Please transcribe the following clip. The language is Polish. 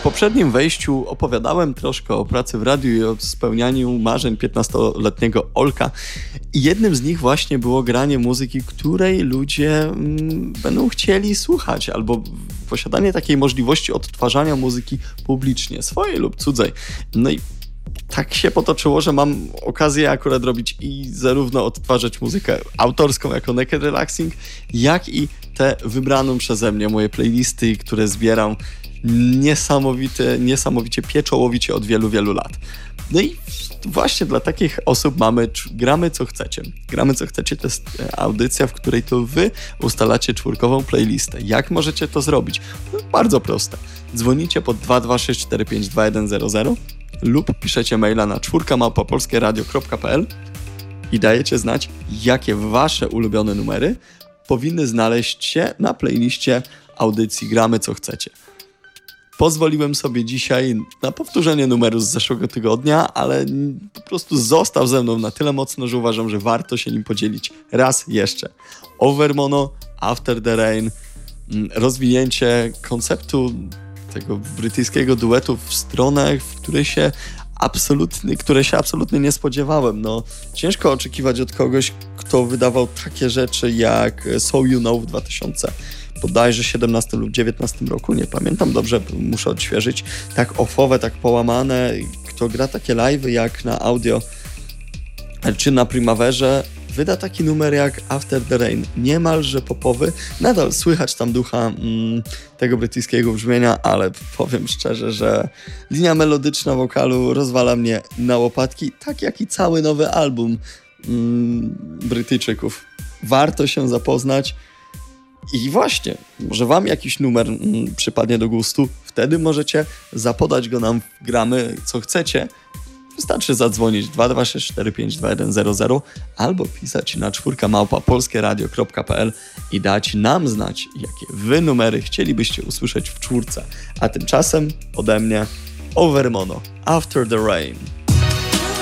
poprzednim wejściu opowiadałem troszkę o pracy w radiu i o spełnianiu marzeń 15-letniego Olka. I jednym z nich właśnie było granie muzyki, której ludzie będą chcieli słuchać, albo posiadanie takiej możliwości odtwarzania muzyki publicznie, swojej lub cudzej. No i tak się potoczyło, że mam okazję akurat robić i zarówno odtwarzać muzykę autorską jako Naked Relaxing, jak i te wybraną przeze mnie moje playlisty, które zbieram niesamowicie pieczołowicie od wielu, wielu lat. No i właśnie dla takich osób mamy Gramy co chcecie. Gramy co chcecie to jest audycja, w której to wy ustalacie czwórkową playlistę. Jak możecie to zrobić? No, bardzo proste. Dzwonicie pod 226452100 lub piszecie maila na czwórka@polskieradio.pl i dajecie znać, jakie wasze ulubione numery powinny znaleźć się na playliście audycji Gramy co chcecie. Pozwoliłem sobie dzisiaj na powtórzenie numeru z zeszłego tygodnia, ale po prostu został ze mną na tyle mocno, że uważam, że warto się nim podzielić raz jeszcze. Overmono, After the Rain, rozwinięcie konceptu tego brytyjskiego duetu w stronę, w której się absolutnie nie spodziewałem. No, ciężko oczekiwać od kogoś, kto wydawał takie rzeczy jak So You Know w 2017 lub 2019 roku, nie pamiętam dobrze, muszę odświeżyć, tak offowe, tak połamane, kto gra takie live'y jak na audio czy na Primaverze, wyda taki numer jak After the Rain, niemalże popowy, nadal słychać tam ducha tego brytyjskiego brzmienia, ale powiem szczerze, że linia melodyczna wokalu rozwala mnie na łopatki, tak jak i cały nowy album Brytyjczyków. Warto się zapoznać. I właśnie, może wam jakiś numer przypadnie do gustu, wtedy możecie zapodać go nam w Gramy co chcecie. Wystarczy zadzwonić 226452100 albo pisać na czwórka@polskieradio.pl i dać nam znać, jakie wy numery chcielibyście usłyszeć w czwórce. A tymczasem ode mnie Overmono, After the Rain.